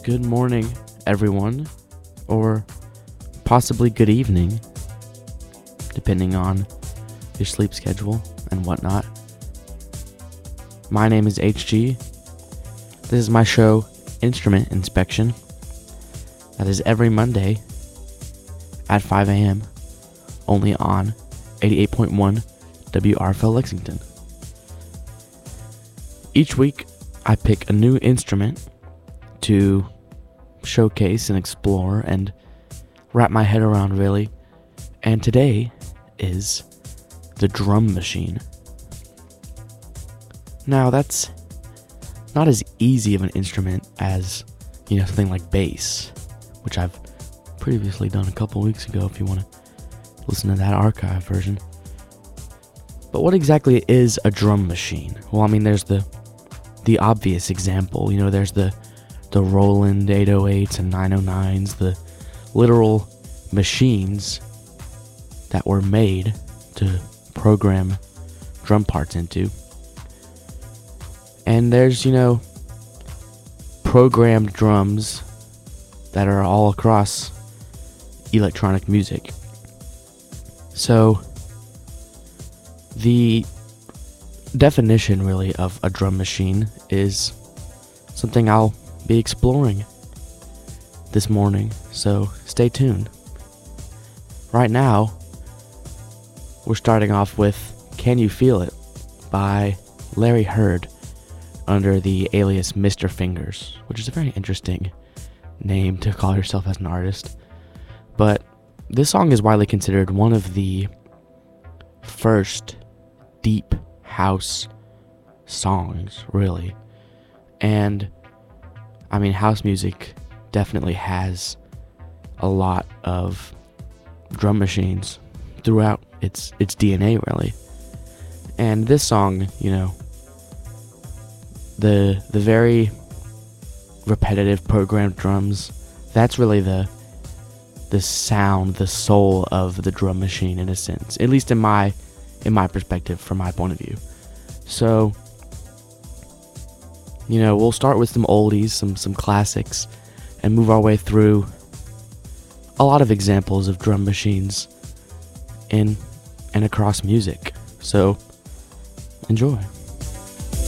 Good morning, everyone, or possibly good evening, depending on your sleep schedule and whatnot. My name is HG. This is my show, Instrument Inspection. That is every Monday at 5 a.m., only on 88.1 WRFL Lexington. Each week, I pick a new instrument to showcase and explore and wrap my head around, really. And today is the drum machine. Now, that's not as easy of an instrument as, something like bass, which I've previously done a couple weeks ago if you want to listen to that archive version. But what exactly is a drum machine? Well, there's the obvious example. There's the Roland 808s and 909s, the literal machines that were made to program drum parts into. And there's, programmed drums that are all across electronic music. So, the definition, really, of a drum machine is something I'll be exploring this morning, so stay tuned. Right now, we're starting off with Can You Feel It by Larry Heard under the alias Mr. Fingers, which is a very interesting name to call yourself as an artist. But this song is widely considered one of the first deep house songs, really. And house music definitely has a lot of drum machines throughout its DNA, really. And this song, the very repetitive programmed drums, that's really the sound, the soul of the drum machine, in a sense, at least in my perspective, from my point of view. So, we'll start with some oldies, some classics, and move our way through a lot of examples of drum machines in and across music. So, enjoy.